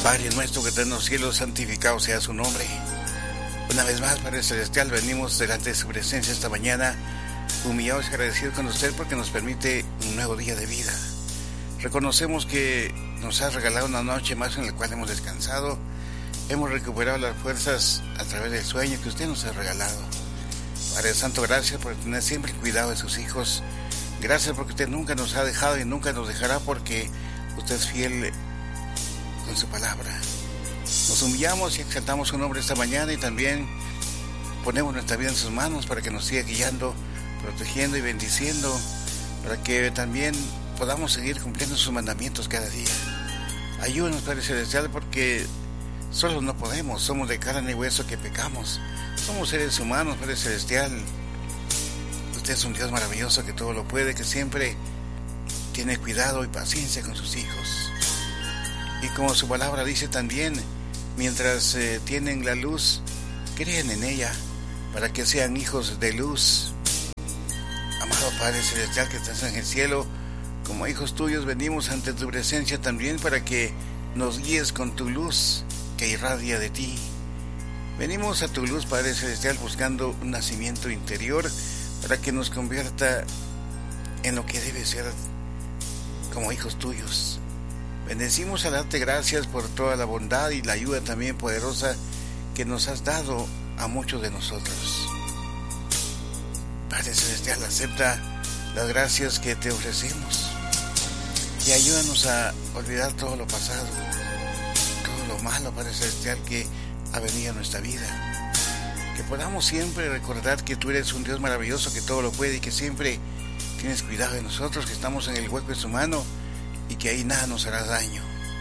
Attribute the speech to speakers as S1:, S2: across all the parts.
S1: Padre nuestro que estás en los cielos, santificado sea su nombre. Una vez más, Padre Celestial, venimos delante de su presencia esta mañana, humillados y agradecidos con usted porque nos permite un nuevo día de vida. Reconocemos que nos ha regalado una noche más en la cual hemos descansado, hemos recuperado las fuerzas a través del sueño que usted nos ha regalado. Padre Santo, gracias por tener siempre el cuidado de sus hijos. Gracias porque usted nunca nos ha dejado y nunca nos dejará, porque usted es fiel con su palabra. Nos humillamos y exaltamos su nombre esta mañana, y también ponemos nuestra vida en sus manos para que nos siga guiando, protegiendo y bendiciendo, para que también podamos seguir cumpliendo sus mandamientos cada día. Ayúdanos, Padre Celestial, porque solos no podemos, somos de carne y hueso que pecamos, somos seres humanos, Padre Celestial. Usted es un Dios maravilloso que todo lo puede, que siempre tiene cuidado y paciencia con sus hijos. Y como su palabra dice también, mientras tienen la luz, creen en ella, para que sean hijos de luz. Amado Padre Celestial que estás en el cielo, como hijos tuyos venimos ante tu presencia también para que nos guíes con tu luz que irradia de ti. Venimos a tu luz, Padre Celestial, buscando un nacimiento interior para que nos convierta en lo que debe ser como hijos tuyos. Bendecimos a darte gracias por toda la bondad y la ayuda también poderosa que nos has dado a muchos de nosotros. Padre Celestial, acepta las gracias que te ofrecemos y ayúdanos a olvidar todo lo pasado, todo lo malo, Padre Celestial, que ha venido a nuestra vida. Que podamos siempre recordar que tú eres un Dios maravilloso que todo lo puede y que siempre tienes cuidado de nosotros, que estamos en el hueco de su mano y que ahí nada nos hará daño.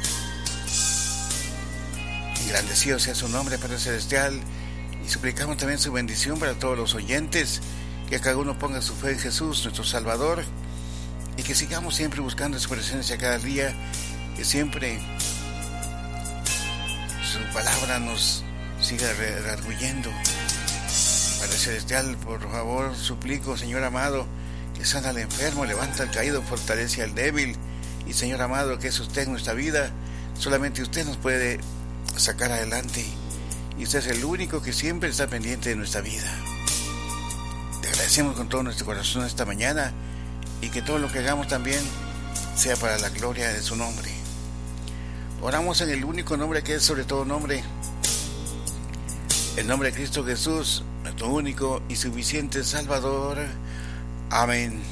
S1: Engrandecido sea su nombre, Padre Celestial, y suplicamos también su bendición para todos los oyentes, que cada uno ponga su fe en Jesús, nuestro Salvador, y que sigamos siempre buscando su presencia cada día, que siempre su palabra nos siga redarguyendo. Padre Celestial, por favor, suplico, Señor amado, que sana al enfermo, levanta al caído, fortalece al débil. Y Señor amado, que es usted en nuestra vida, solamente usted nos puede sacar adelante, y usted es el único que siempre está pendiente de nuestra vida. Te agradecemos con todo nuestro corazón esta mañana, y que todo lo que hagamos también sea para la gloria de su nombre. Oramos en el único nombre que es sobre todo nombre, el nombre de Cristo Jesús, nuestro único y suficiente Salvador. Amén.